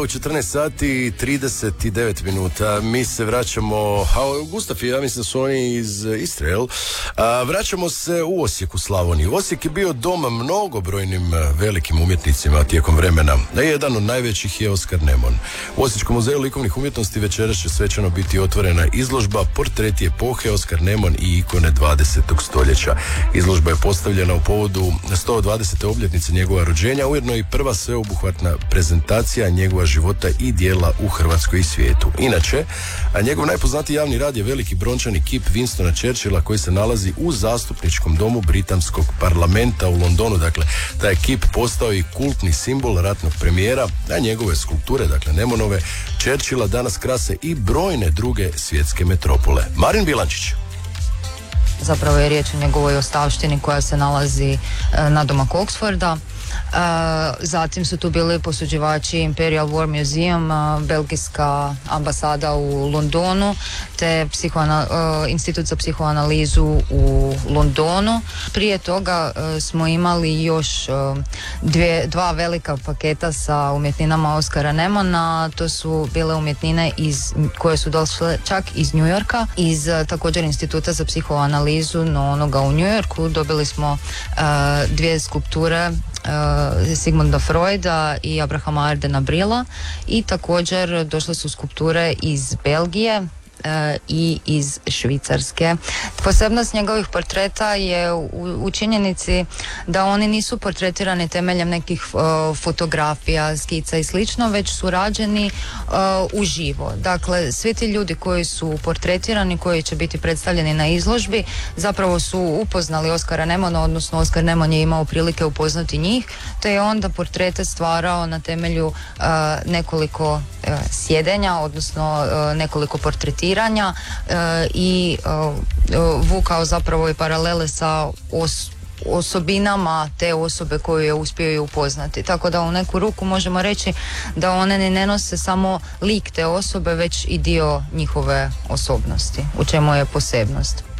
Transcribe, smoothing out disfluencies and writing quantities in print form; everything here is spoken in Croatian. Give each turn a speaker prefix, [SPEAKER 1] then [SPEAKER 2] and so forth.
[SPEAKER 1] U 14 sati i 39 minuta mi se vraćamo, Gustaf, ja mislim da su oni iz Istre, jel? Vraćamo se u Osijek, u Slavoniju. Osijek je bio dom mnogobrojnim velikim umjetnicima tijekom vremena. Jedan od najvećih je Oskar Nemon. U Osječkom muzeju likovnih umjetnosti večeras će svečano biti otvorena izložba Portreti epohe Oskar Nemon i ikone 20. stoljeća. Izložba je postavljena u povodu 120. obljetnice njegova rođenja, ujedno i prva sveobuhvatna prezentacija njegova života i dijela u Hrvatskoj i svijetu. Inače, njegov najpoznatiji javni rad je veliki brončani kip Winstona Churchilla koji se nalazi u zastupničkom domu britanskog parlamenta u Londonu. Dakle, taj kip postao i kultni simbol ratnog premijera, a njegove skulpture, dakle Nemonove, Churchilla danas krase i brojne druge svjetske metropole. Marin Bilančić.
[SPEAKER 2] Zapravo je riječ o njegovoj ostavštini koja se nalazi nadomak Oxforda. Zatim su tu bili posuđivači Imperial War Museum, belgijska ambasada u Londonu, te Institut za psihoanalizu u Londonu. Prije toga smo imali još dva velika paketa sa umjetninama Oskara Nemona. To su bile umjetnine koje su došle čak iz New Yorka, iz također Instituta za psihoanalizu, no onoga u New Yorku. Dobili smo dvije skulpture Sigmunda Freuda i Abrahama Ardena Brilla i također došle su skulpture iz Belgije i iz Švicarske. Posebnost njegovih portreta je u činjenici da oni nisu portretirani temeljem nekih fotografija, skica i slično, već su rađeni uživo. Dakle, svi ti ljudi koji su portretirani, koji će biti predstavljeni na izložbi, zapravo su upoznali Oskara Nemona, odnosno Oskar Nemon je imao prilike upoznati njih, te je onda portrete stvarao na temelju nekoliko sjedenja, odnosno nekoliko portretiranja i vukao zapravo i paralele sa osobinama te osobe koju je uspio upoznati. Tako da u neku ruku možemo reći da one ne nose samo lik te osobe, već i dio njihove osobnosti, u čemu je posebnost.